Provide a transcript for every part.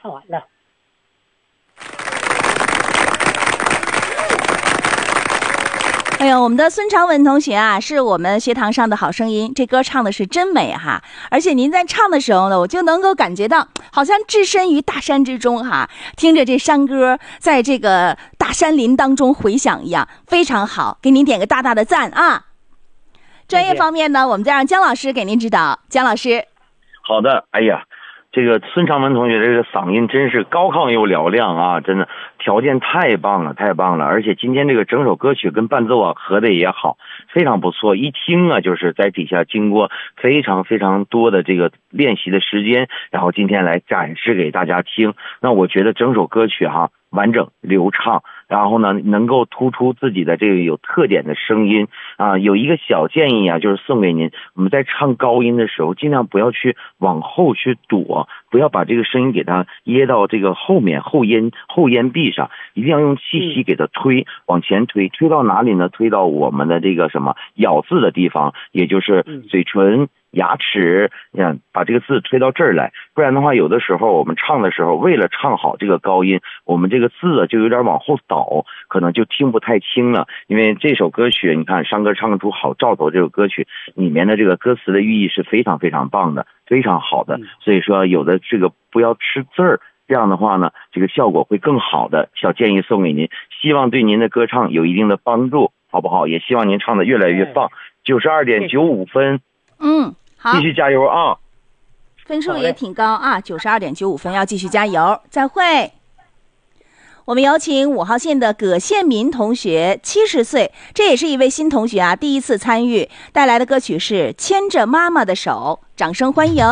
唱完了。 哎呦，我们的孙长文同学啊，是我们学堂上的好声音，这歌唱的是真美哈！而且您在唱的时候呢，我就能够感觉到，好像置身于大山之中哈，听着这山歌在这个大山林当中回响一样，非常好，给您点个大大的赞啊！专业方面呢，我们再让姜老师给您指导。姜老师， 好的，哎呀。这个孙长文同学这个嗓音真是高亢又嘹亮啊，真的条件太棒了，太棒了！而且今天这个整首歌曲跟伴奏啊合的也好，非常不错。一听啊，就是在底下经过非常非常多的这个练习的时间，然后今天来展示给大家听。那我觉得整首歌曲哈，完整流畅，然后呢能够突出自己的这个有特点的声音啊。有一个小建议啊，就是送给您，我们在唱高音的时候尽量不要去往后去躲，不要把这个声音给它噎到这个后面后咽壁上，一定要用气息给它推，往前推到哪里呢？推到我们的这个什么咬字的地方，也就是嘴唇牙齿，把这个字推到这儿来。不然的话，有的时候我们唱的时候，为了唱好这个高音，我们这个字就有点往后倒，可能就听不太清了。因为这首歌曲，你看商歌唱出好兆头，这首歌曲里面的这个歌词的寓意是非常非常棒的，非常好的。所以说有的这个不要吃字儿，这样的话呢，这个效果会更好的。小建议送给您，希望对您的歌唱有一定的帮助，好不好？也希望您唱的越来越棒。92.95分， 好， 继续加油啊！ 分数也挺高啊，92.95分，要继续加油。再会。我们有请5号线的葛宪民同学，70岁，这也是一位新同学啊，第一次参与，带来的歌曲是《牵着妈妈的手》，掌声欢迎。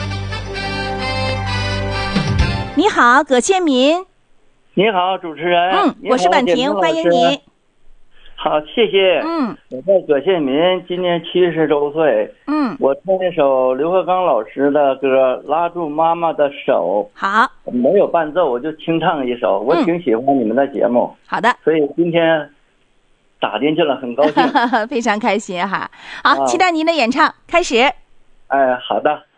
你好，葛宪民。 你好，主持人。 我是婉婷，欢迎你。 好，谢谢。我叫葛宪民，今年70周岁。我唱一首刘和刚老师的歌《拉住妈妈的手》。 好， 没有伴奏，我就清唱一首。我挺喜欢你们的节目。 好的， 所以今天打进去了，很高兴。 非常开心哈。好，期待您的演唱，开始。 好的。